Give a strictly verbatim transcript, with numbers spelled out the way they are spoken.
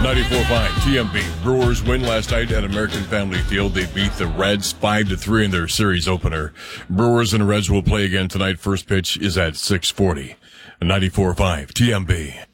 ninety-four point five T M B. Brewers win last night at American Family Field. They beat the Reds five to three in their series opener. Brewers and the Reds will play again tonight. First pitch is at six forty. ninety-four point five T M B.